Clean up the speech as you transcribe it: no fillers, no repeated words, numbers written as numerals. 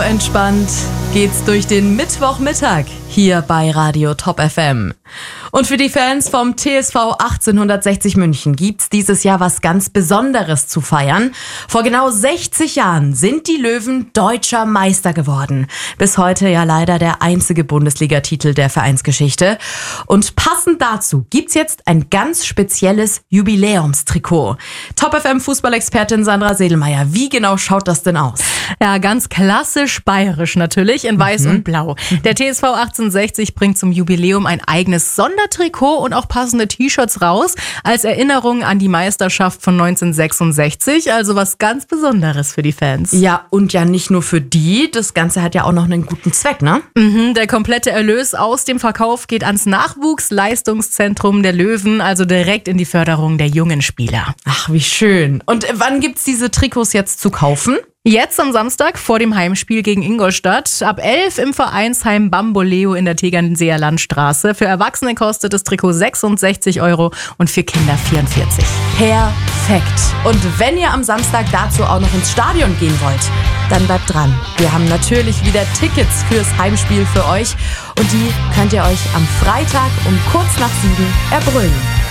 entspannt geht's durch den Mittwochmittag hier bei Radio Top FM. Und für die Fans vom TSV 1860 München gibt's dieses Jahr was ganz Besonderes zu feiern. Vor genau 60 Jahren sind die Löwen deutscher Meister geworden. Bis heute ja leider der einzige Bundesligatitel der Vereinsgeschichte. Und passend dazu gibt's jetzt ein ganz spezielles Jubiläumstrikot. Top FM Fußballexpertin Sandra Sedelmeier, wie genau schaut das denn aus? Ja, ganz klassisch bayerisch natürlich, in weiß und blau. Der TSV 1860 bringt zum Jubiläum ein eigenes Sondertrikot und auch passende T-Shirts raus, als Erinnerung an die Meisterschaft von 1966, also was ganz Besonderes für die Fans. Ja, und ja nicht nur für die, das Ganze hat ja auch noch einen guten Zweck, ne? Der komplette Erlös aus dem Verkauf geht ans Nachwuchsleistungszentrum der Löwen, also direkt in die Förderung der jungen Spieler. Ach, wie schön. Und wann gibt's diese Trikots jetzt zu kaufen? Jetzt am Samstag vor dem Heimspiel gegen Ingolstadt. Ab 11 im Vereinsheim Bamboleo in der Tegernseer Landstraße. Für Erwachsene kostet das Trikot 66 € und für Kinder 44. Perfekt. Und wenn ihr am Samstag dazu auch noch ins Stadion gehen wollt, dann bleibt dran. Wir haben natürlich wieder Tickets fürs Heimspiel für euch. Und die könnt ihr euch am Freitag um kurz nach 7 erbrüllen.